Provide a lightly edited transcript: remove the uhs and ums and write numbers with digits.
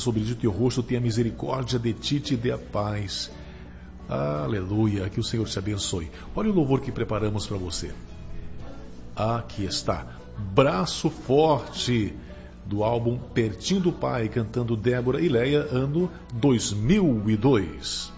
sobre ti o teu rosto, tenha misericórdia de ti e te dê a paz. Aleluia, que o Senhor te abençoe. Olha o louvor que preparamos para você. Aqui está, Braço Forte, do álbum Pertinho do Pai, cantando Débora e Leia, ano 2002.